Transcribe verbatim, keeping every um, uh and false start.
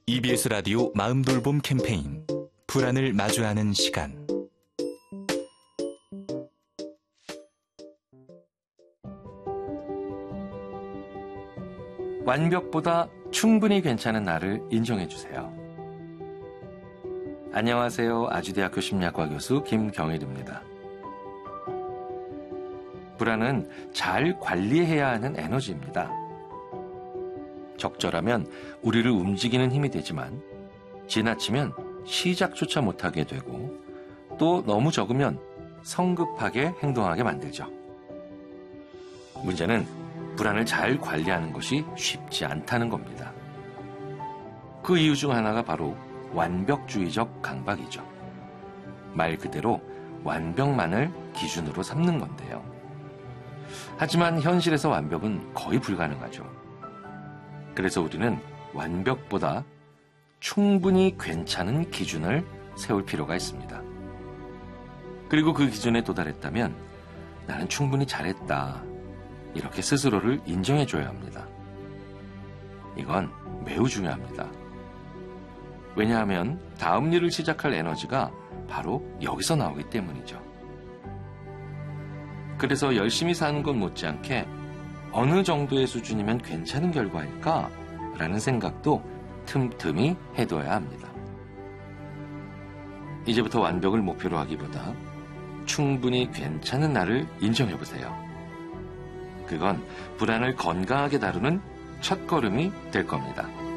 이비에스 라디오 마음돌봄 캠페인 불안을 마주하는 시간. 완벽보다 충분히 괜찮은 나를 인정해주세요. 안녕하세요. 아주대학교 심리학과 교수 김경일입니다. 불안은 잘 관리해야 하는 에너지입니다. 적절하면 우리를 움직이는 힘이 되지만 지나치면 시작조차 못하게 되고 또 너무 적으면 성급하게 행동하게 만들죠. 문제는 불안을 잘 관리하는 것이 쉽지 않다는 겁니다. 그 이유 중 하나가 바로 완벽주의적 강박이죠. 말 그대로 완벽만을 기준으로 삼는 건데요. 하지만 현실에서 완벽은 거의 불가능하죠. 그래서 우리는 완벽보다 충분히 괜찮은 기준을 세울 필요가 있습니다. 그리고 그 기준에 도달했다면 나는 충분히 잘했다, 이렇게 스스로를 인정해줘야 합니다. 이건 매우 중요합니다. 왜냐하면 다음 일을 시작할 에너지가 바로 여기서 나오기 때문이죠. 그래서 열심히 사는 것 못지않게 어느 정도의 수준이면 괜찮은 결과일까? 라는 생각도 틈틈이 해둬야 합니다. 이제부터 완벽을 목표로 하기보다 충분히 괜찮은 나를 인정해보세요. 그건 불안을 건강하게 다루는 첫걸음이 될 겁니다.